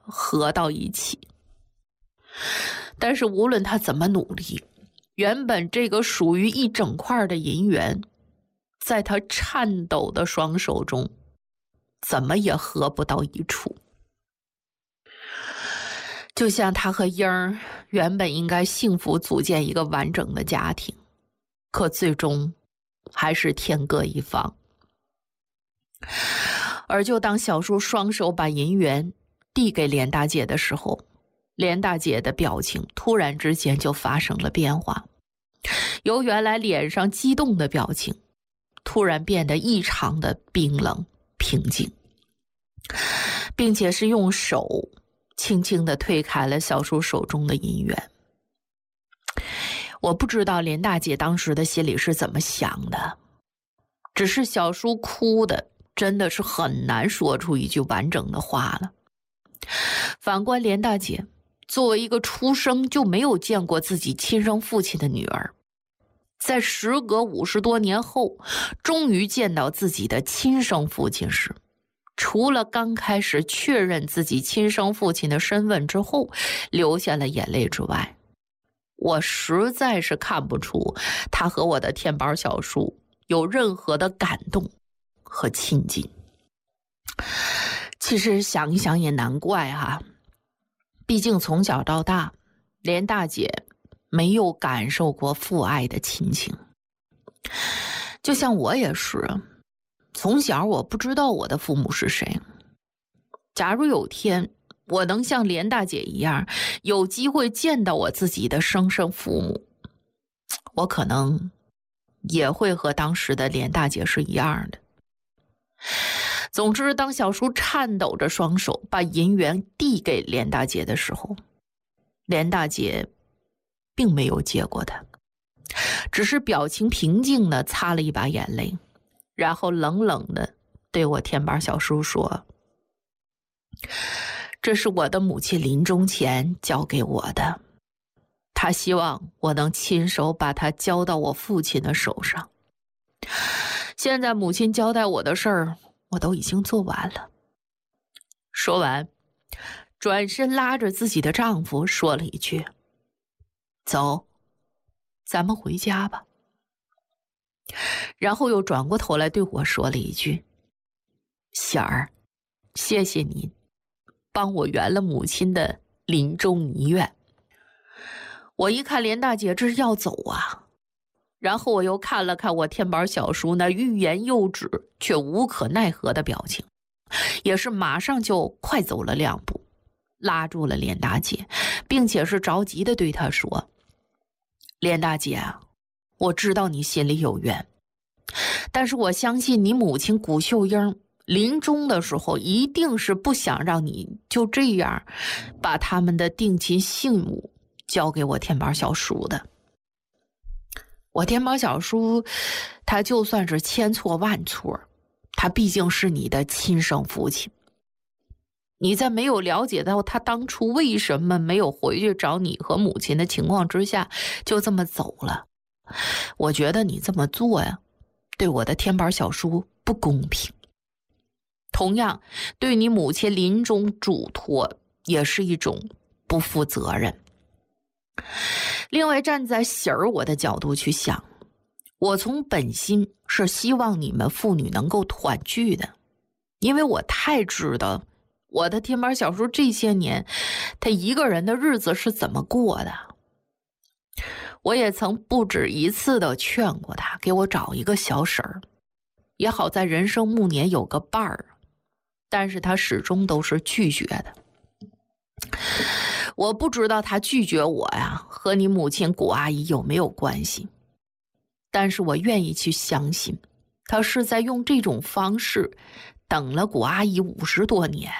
合到一起。但是无论他怎么努力，原本这个属于一整块的银元，在他颤抖的双手中，怎么也合不到一处。就像他和英儿原本应该幸福组建一个完整的家庭，可最终还是天各一方。而就当小叔双手把银元递给连大姐的时候，连大姐的表情突然之间就发生了变化，由原来脸上激动的表情突然变得异常的冰冷平静，并且是用手轻轻地推开了小叔手中的银元。我不知道连大姐当时的心里是怎么想的，只是小叔哭的真的是很难说出一句完整的话了。反观连大姐，作为一个出生就没有见过自己亲生父亲的女儿，在时隔50多年后终于见到自己的亲生父亲时，除了刚开始确认自己亲生父亲的身份之后流下了眼泪之外，我实在是看不出他和我的天宝小叔有任何的感动和亲近。其实想一想也难怪哈，毕竟从小到大，连大姐没有感受过父爱的亲情。就像我也是，从小我不知道我的父母是谁。假如有天我能像连大姐一样有机会见到我自己的生身父母，我可能也会和当时的连大姐是一样的。总之，当小叔颤抖着双手把银元递给连大姐的时候，连大姐并没有接过他，只是表情平静地擦了一把眼泪，然后冷冷地对我天宝小叔说：“这是我的母亲临终前交给我的，她希望我能亲手把它交到我父亲的手上。现在母亲交代我的事儿，我都已经做完了。”说完，转身拉着自己的丈夫说了一句：“走，咱们回家吧。”然后又转过头来对我说了一句：“喜儿，谢谢您帮我圆了母亲的临终遗愿。”我一看连大姐这是要走啊，然后我又看了看我天宝小叔那欲言又止却无可奈何的表情，也是马上就快走了2步，拉住了连大姐，并且是着急地对她说：“连大姐，我知道你心里有怨，但是我相信你母亲谷秀英临终的时候一定是不想让你就这样把他们的定亲信物交给我天宝小叔的。我天宝小叔他就算是千错万错，他毕竟是你的亲生父亲。你在没有了解到他当初为什么没有回去找你和母亲的情况之下就这么走了，我觉得你这么做呀，对我的天宝小叔不公平，同样对你母亲临终嘱托也是一种不负责任。另外，站在喜儿我的角度去想，我从本心是希望你们父女能够团聚的，因为我太知道我的天宝小叔这些年他一个人的日子是怎么过的。我也曾不止一次的劝过他给我找一个小婶儿，也好在人生暮年有个伴儿，但是他始终都是拒绝的。我不知道他拒绝我呀和你母亲谷阿姨有没有关系，但是我愿意去相信他是在用这种方式等了谷阿姨50多年。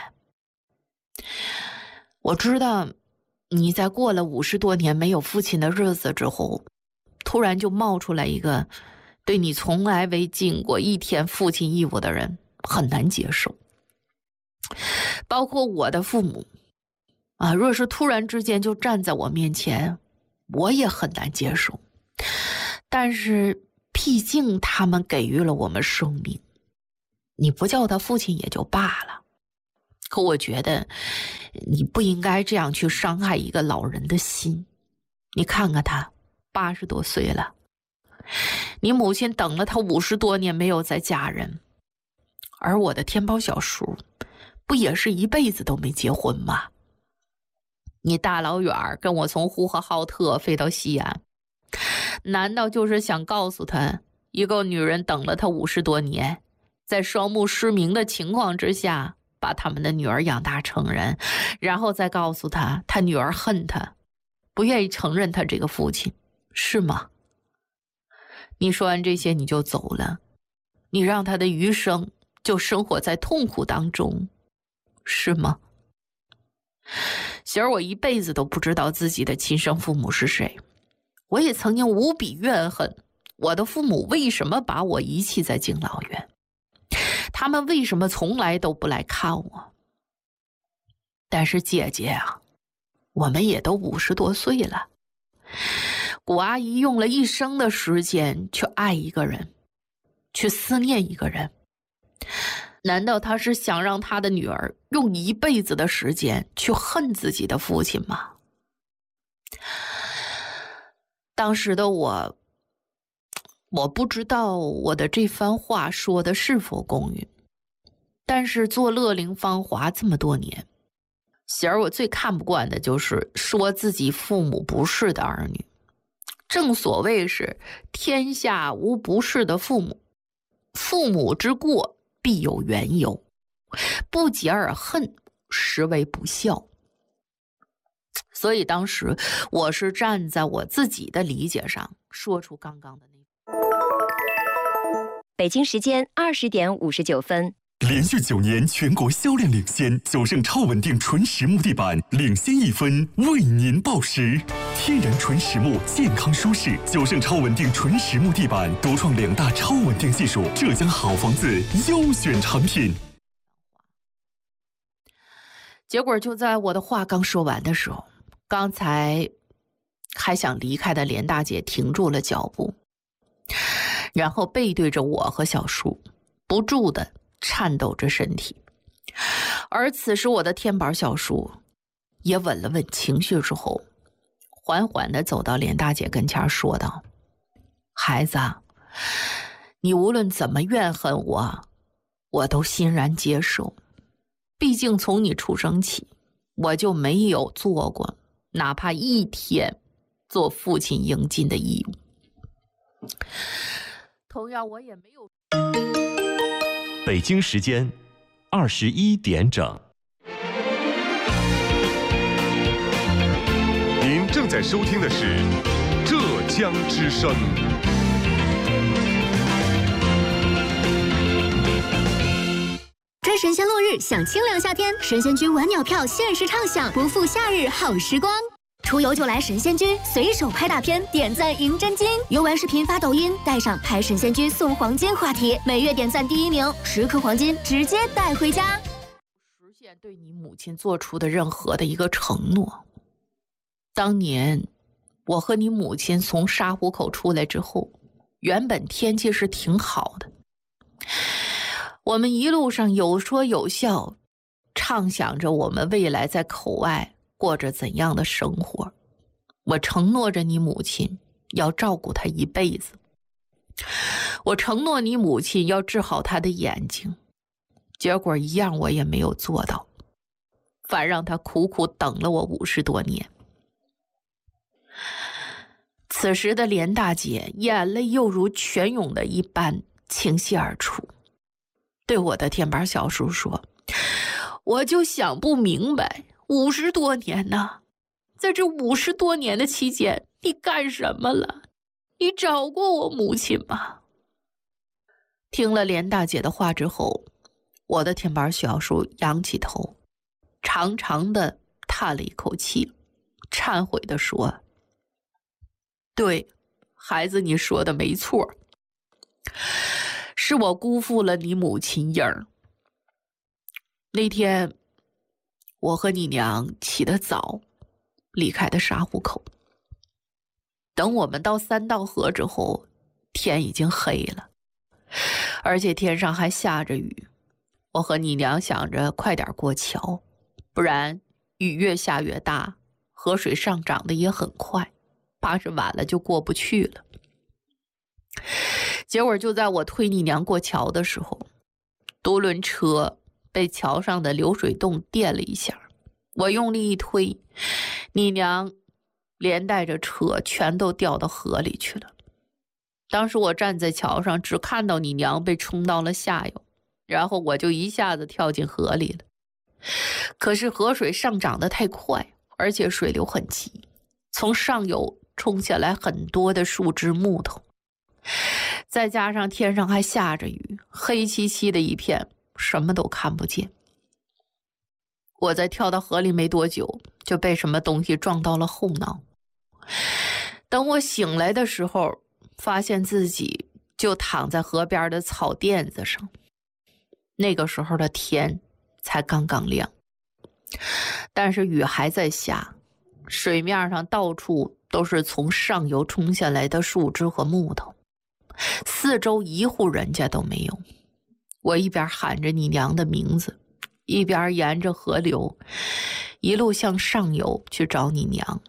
我知道你在过了50多年没有父亲的日子之后，突然就冒出来一个对你从来未尽过一天父亲义务的人，很难接受。包括我的父母啊，若是突然之间就站在我面前，我也很难接受。但是毕竟他们给予了我们生命，你不叫他父亲也就罢了，可我觉得你不应该这样去伤害一个老人的心。你看看他80多岁了，你母亲等了他50多年没有再嫁人，而我的天宝小叔不也是一辈子都没结婚吗？你大老远跟我从呼和浩特飞到西安，难道就是想告诉他，一个女人等了他50多年，在双目失明的情况之下把他们的女儿养大成人，然后再告诉他，他女儿恨他，不愿意承认他这个父亲，是吗？你说完这些你就走了，你让他的余生就生活在痛苦当中，是吗？喜儿，我一辈子都不知道自己的亲生父母是谁，我也曾经无比怨恨我的父母为什么把我遗弃在敬老院，他们为什么从来都不来看我。但是姐姐啊，我们也都50多岁了，古阿姨用了一生的时间去爱一个人，去思念一个人，难道她是想让她的女儿用一辈子的时间去恨自己的父亲吗？当时的我不知道我的这番话说的是否公允，但是做乐龄芳华这么多年，喜儿我最看不惯的就是说自己父母不是的儿女。正所谓是天下无不是的父母，父母之过必有缘由，不解而恨，实为不孝。所以当时我是站在我自己的理解上说出刚刚的那。 北京时间20点59分。 连续9年全国销量领先，9胜超稳定纯实木地板领先1分，为您报时。天然纯实木，健康舒适，9胜超稳定纯实木地板独创2大超稳定技术，浙江好房子优选产品。 结果就在我的话刚说完的时候，刚才还想离开的连大姐停住了脚步，然后背对着我和小叔，不住的颤抖着身体。而此时我的天宝小叔也稳了稳情绪之后，缓缓地走到连大姐跟前说道：孩子，你无论怎么怨恨我，我都欣然接受。毕竟从你出生起，我就没有做过哪怕1天做父亲应尽的义务。同样我也没有。 北京时间21点整。 您正在收听的是浙江之声。 追神仙落日，享清凉夏天，神仙居晚鸟票限时畅享，不负夏日好时光。出游就来神仙居，随手拍大片，点赞赢真金。游玩视频发抖音，带上拍神仙居送黄金话题，每月点赞第1名，10颗黄金直接带回家。 实现对你母亲做出的任何的一个承诺。当年我和你母亲从沙湖口出来之后，原本天气是挺好的，我们一路上有说有笑，畅想着我们未来在口外过着怎样的生活。我承诺着你母亲要照顾她一辈子，我承诺你母亲要治好她的眼睛，结果一样我也没有做到，反让她苦苦等了我50多年。此时的连大姐眼泪又如泉涌的一般倾泻而出，对我的天板小叔说：我就想不明白，50多年呢，在这50多年的期间，你干什么了？你找过我母亲吗？听了连大姐的话之后，我的天板小叔仰起头，长长的叹了一口气，忏悔地说：对，孩子，你说的没错，是我辜负了你母亲英儿。那天我和你娘起得早，离开的沙湖口。等我们到3道河之后，天已经黑了，而且天上还下着雨。我和你娘想着快点过桥，不然雨越下越大，河水上涨的也很快，怕是晚了就过不去了。结果就在我推你娘过桥的时候，独轮车被桥上的流水洞电了一下，我用力一推，你娘连带着车全都掉到河里去了。当时我站在桥上，只看到你娘被冲到了下游，然后我就一下子跳进河里了。可是河水上涨得太快，而且水流很急，从上游冲下来很多的树枝木头，再加上天上还下着雨，黑漆漆的一片，什么都看不见。我在跳到河里没多久，就被什么东西撞到了后脑。等我醒来的时候，发现自己就躺在河边的草垫子上。那个时候的天才刚刚亮，但是雨还在下，水面上到处都是从上游冲下来的树枝和木头，四周一户人家都没有。我一边喊着你娘的名字，一边沿着河流一路向上游去找你娘。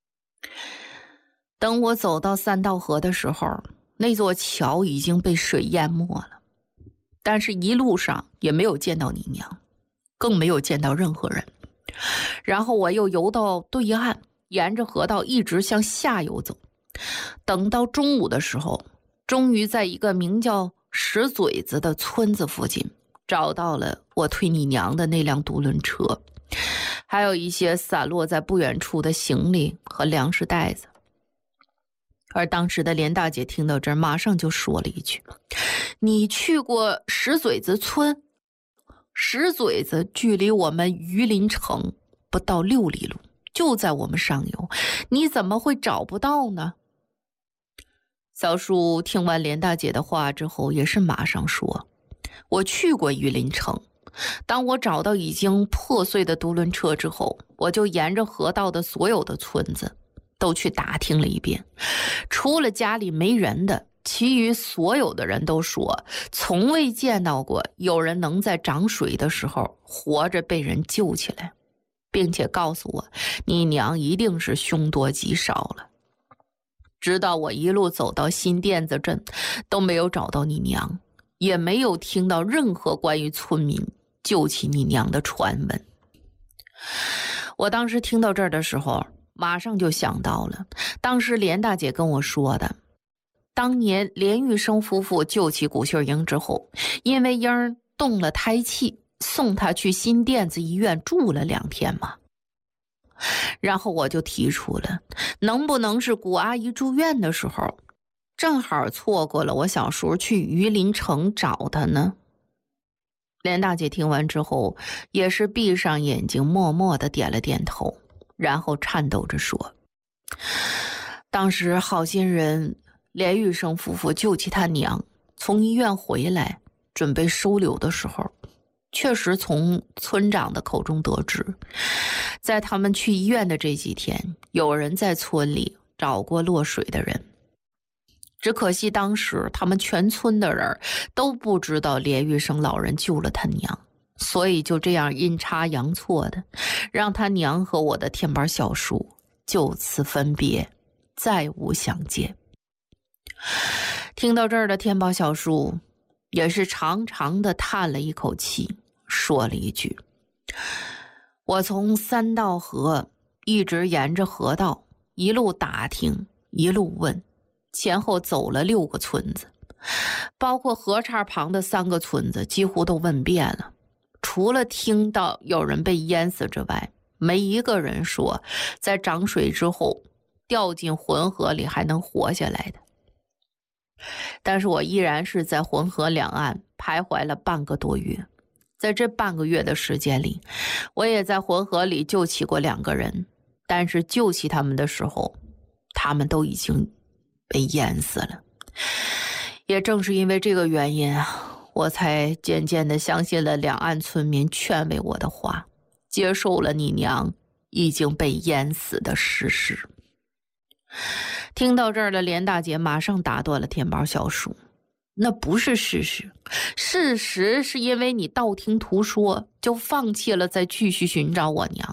等我走到三道河的时候，那座桥已经被水淹没了，但是一路上也没有见到你娘，更没有见到任何人。然后我又游到对岸，沿着河道一直向下游走。等到中午的时候，终于在一个名叫石嘴子的村子附近找到了我推你娘的那辆独轮车，还有一些散落在不远处的行李和粮食袋子。而当时的连大姐听到这儿，马上就说了一句：你去过石嘴子村？石嘴子距离我们榆林城不到6里路，就在我们上游，你怎么会找不到呢？小叔听完连大姐的话之后，也是马上说：我去过榆林城，当我找到已经破碎的独轮车之后，我就沿着河道的所有的村子都去打听了一遍，除了家里没人的，其余所有的人都说从未见到过有人能在涨水的时候活着被人救起来，并且告诉我你娘一定是凶多吉少了。直到我一路走到新店子镇，都没有找到你娘，也没有听到任何关于村民救起你娘的传闻。我当时听到这儿的时候，马上就想到了当时连大姐跟我说的，当年连玉生夫妇救起古秀英之后，因为英儿动了胎气，送她去新店子医院住了2天嘛。然后我就提出了，能不能是古阿姨住院的时候，正好错过了我小叔去榆林城找她呢？连大姐听完之后，也是闭上眼睛，默默地点了点头，然后颤抖着说：当时好心人连玉生夫妇救起他娘，从医院回来准备收留的时候，确实从村长的口中得知，在他们去医院的这几天，有人在村里找过落水的人。只可惜当时他们全村的人都不知道连玉生老人救了他娘，所以就这样阴差阳错的让他娘和我的天班小叔就此分别，再无相见。听到这儿的天宝小叔也是长长的叹了一口气，说了一句：我从三道河一直沿着河道一路打听一路问，前后走了6个村子，包括河岔旁的3个村子几乎都问遍了，除了听到有人被淹死之外，没一个人说在涨水之后掉进浑河里还能活下来的。但是我依然是在浑河两岸徘徊了半个多月，在这半个月的时间里，我也在浑河里救起过2个人，但是救起他们的时候，他们都已经被淹死了。也正是因为这个原因啊，我才渐渐地相信了两岸村民劝慰我的话，接受了你娘已经被淹死的事实。听到这儿的连大姐马上打断了天宝小叔：那不是事实，事实是因为你道听途说就放弃了再继续寻找我娘，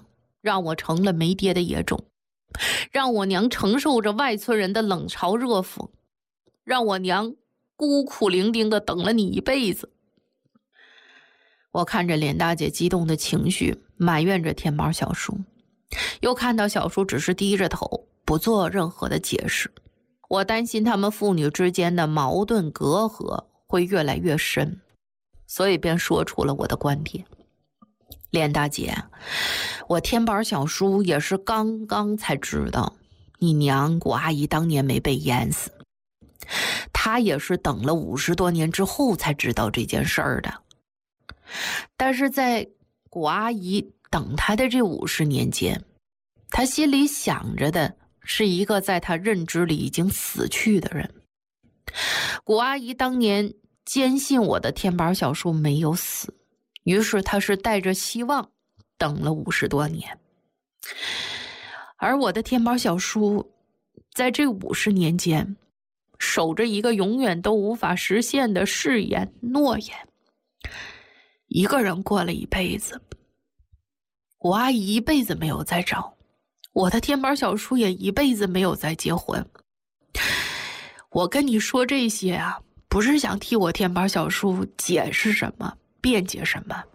让我成了没爹的野种，让我娘承受着外村人的冷嘲热讽，让我娘孤苦伶仃的等了你一辈子。我看着脸大姐激动的情绪，埋怨着天宝小叔，又看到小叔只是低着头，不做任何的解释。我担心他们父女之间的矛盾隔阂会越来越深，所以便说出了我的观点。脸大姐，我天宝小叔也是刚刚才知道你娘谷阿姨当年没被淹死，他也是等了50多年之后才知道这件事儿的。但是在谷阿姨等他的这50年间，他心里想着的是一个在他认知里已经死去的人。谷阿姨当年坚信我的天宝小叔没有死，于是他是带着希望等了50多年。而我的天宝小叔在这50年间守着一个永远都无法实现的誓言诺言，一个人过了一辈子。谷阿姨一辈子没有再找，我的天宝小叔也一辈子没有再结婚。我跟你说这些啊，不是想替我天宝小叔解释什么辩解什么，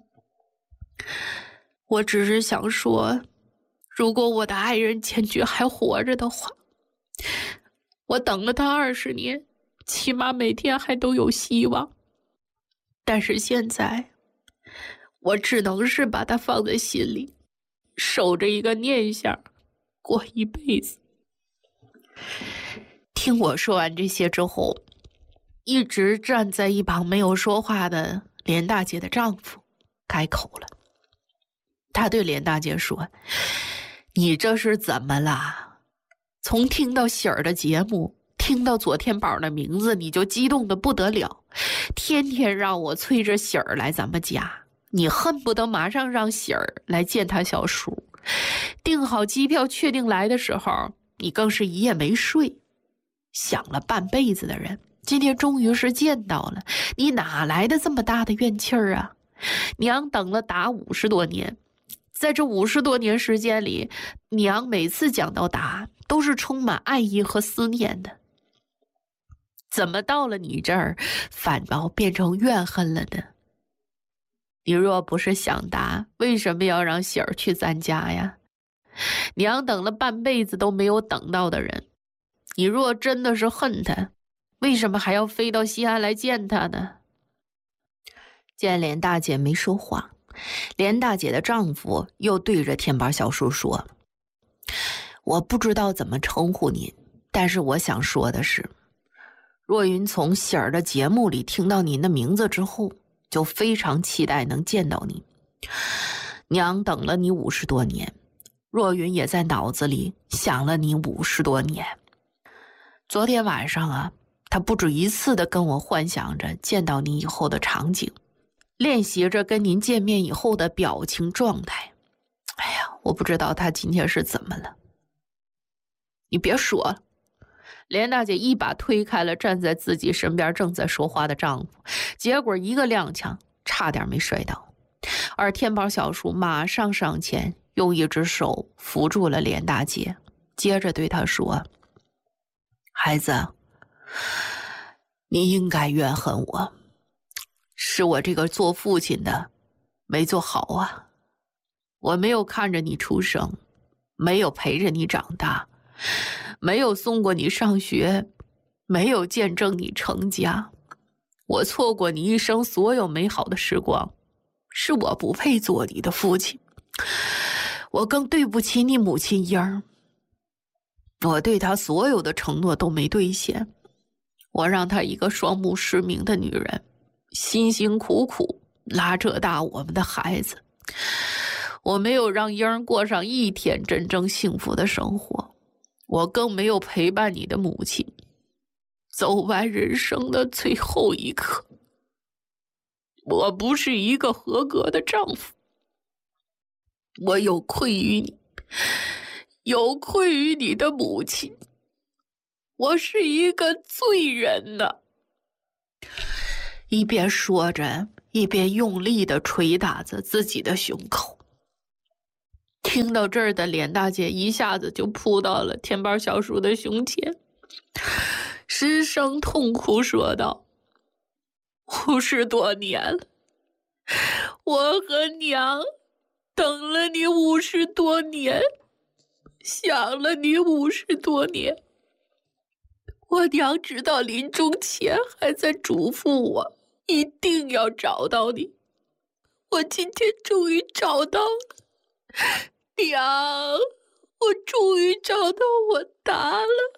我只是想说，如果我的爱人千菊还活着的话，我等了他20年，起码每天还都有希望。但是现在我只能是把他放在心里，守着一个念想过一辈子。听我说完这些之后，一直站在一旁没有说话的连大姐的丈夫开口了。他对连大姐说，你这是怎么了？从听到喜儿的节目，听到左天宝的名字，你就激动得不得了，天天让我催着喜儿来咱们家，你恨不得马上让喜儿来见他小叔。订好机票确定来的时候，你更是一夜没睡，想了半辈子的人，今天终于是见到了，你哪来的这么大的怨气儿啊？娘等了达50多年，在这50多年时间里，娘每次讲到达都是充满爱意和思念的，怎么到了你这儿反倒变成怨恨了呢？你若不是想达，为什么要让喜儿去咱家呀？娘等了半辈子都没有等到的人，你若真的是恨他，为什么还要飞到西安来见他呢？见连大姐没说话，连大姐的丈夫又对着天宝小叔说，我不知道怎么称呼您，但是我想说的是，若云从喜儿的节目里听到您的名字之后，就非常期待能见到你。娘等了你50多年，若云也在脑子里想了你50多年。昨天晚上啊，她不止一次的跟我幻想着见到你以后的场景，练习着跟您见面以后的表情状态。哎呀，我不知道她今天是怎么了。你别说了。连大姐一把推开了站在自己身边正在说话的丈夫，结果一个踉跄，差点没摔倒。而天宝小叔马上上前，用一只手扶住了连大姐，接着对她说，孩子，你应该怨恨我，是我这个做父亲的没做好啊。我没有看着你出生，没有陪着你长大，没有送过你上学，没有见证你成家，我错过你一生所有美好的时光，是我不配做你的父亲。我更对不起你母亲英儿，我对她所有的承诺都没兑现，我让她一个双目失明的女人，辛辛苦苦拉扯大我们的孩子，我没有让英儿过上一天真正幸福的生活。我更没有陪伴你的母亲走完人生的最后一刻。我不是一个合格的丈夫，我有愧于你，有愧于你的母亲，我是一个罪人呐。一边说着，一边用力地捶打着自己的胸口。 听到这儿的连大姐一下子就扑到了天宝小叔的胸前，失声痛哭说道：“50多年了，我和娘等了你50多年，想了你50多年。我娘直到临终前还在嘱咐我，一定要找到你。我今天终于找到了。娘，我终于找到我达了。”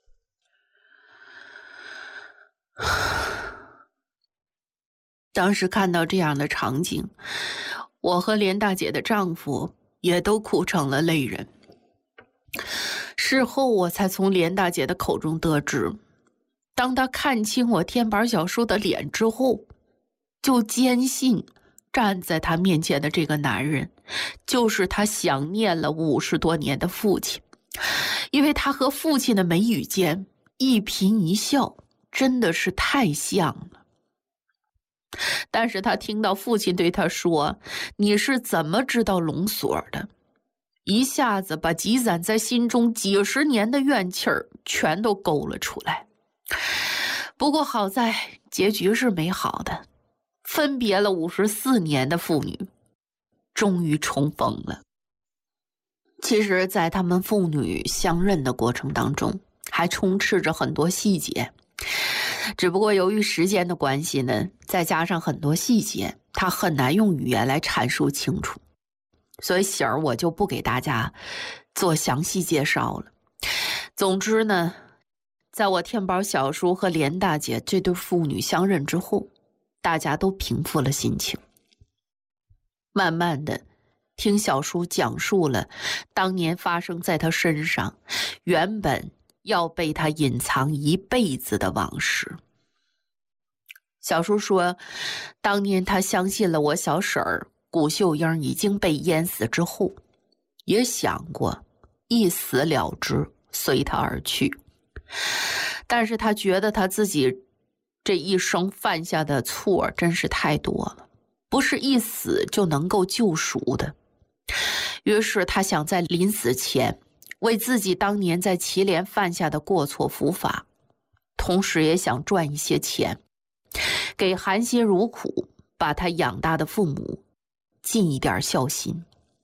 当时看到这样的场景，我和连大姐的丈夫也都哭成了泪人。事后我才从连大姐的口中得知，当她看清我天宝小叔的脸之后，就坚信站在她面前的这个男人就是她想念了50多年的父亲，因为他和父亲的眉宇间一颦一笑真的是太像了。但是他听到父亲对他说：“你是怎么知道龙锁的？”一下子把积攒在心中几十年的怨气儿全都勾了出来。不过好在结局是美好的，分别了54年的父女终于重逢了。其实在他们父女相认的过程当中，还充斥着很多细节，只不过由于时间的关系呢，再加上很多细节他很难用语言来阐述清楚，所以喜儿我就不给大家做详细介绍了。总之呢，在我天宝小叔和连大姐这对父女相认之后，大家都平复了心情，慢慢的听小叔讲述了当年发生在他身上原本要被他隐藏一辈子的往事。小叔说，当年他相信了我小婶儿谷秀英已经被淹死之后，也想过一死了之，随他而去。但是他觉得他自己这一生犯下的错真是太多了，不是一死就能够救赎的。于是他想在临死前为自己当年在祁连犯下的过错伏法，同时也想赚一些钱，给含辛茹苦把他养大的父母尽一点孝心。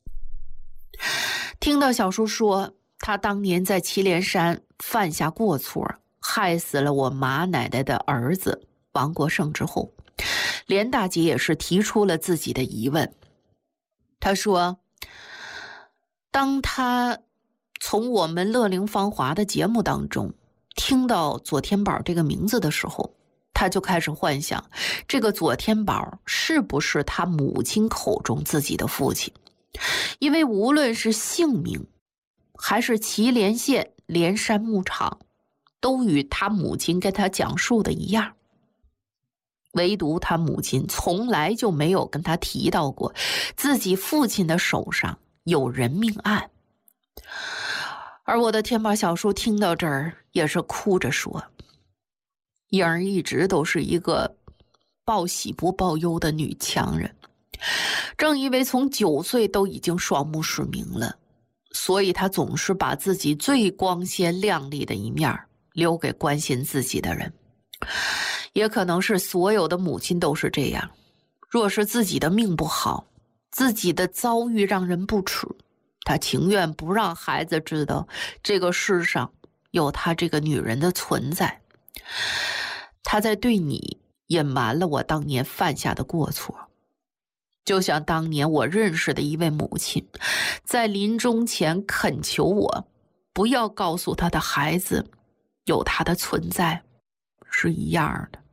听到小叔说他当年在祁连山犯下过错，害死了我马奶奶的儿子王国胜之后，连大姐也是提出了自己的疑问。她说，当她从我们乐龄芳华的节目当中听到左天宝这个名字的时候，他就开始幻想这个左天宝是不是他母亲口中自己的父亲，因为无论是姓名还是祁连县连山牧场都与他母亲跟他讲述的一样，唯独他母亲从来就没有跟他提到过自己父亲的手上有人命案。而我的天宝小叔听到这儿也是哭着说，英儿一直都是一个报喜不报忧的女强人，正因为从9岁都已经双目失明了，所以她总是把自己最光鲜亮丽的一面留给关心自己的人。也可能是所有的母亲都是这样，若是自己的命不好，自己的遭遇让人不齿，她情愿不让孩子知道这个世上有她这个女人的存在。她在对你隐瞒了我当年犯下的过错，就像当年我认识的一位母亲在临终前恳求我不要告诉她的孩子有她的存在是一样的。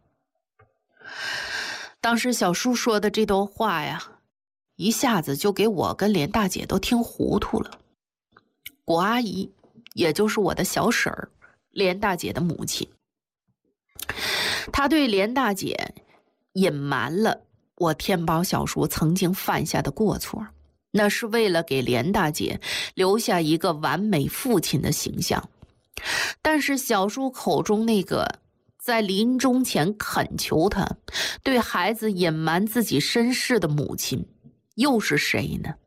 当时小叔说的这段话呀，一下子就给我跟连大姐都听糊涂了。果阿姨，也就是我的小婶儿，连大姐的母亲，她对连大姐隐瞒了我天宝小叔曾经犯下的过错，那是为了给连大姐留下一个完美父亲的形象。但是小叔口中那个在临终前恳求他对孩子隐瞒自己身世的母亲又是谁呢？